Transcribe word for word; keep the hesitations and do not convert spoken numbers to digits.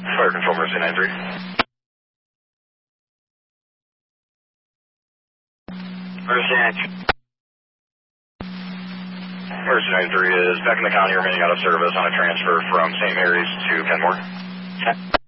Fire Control, Mercy nine three. Mercy nine three. Mercy nine three is back in the county, remaining out of service on a transfer from Saint Mary's to Kenmore.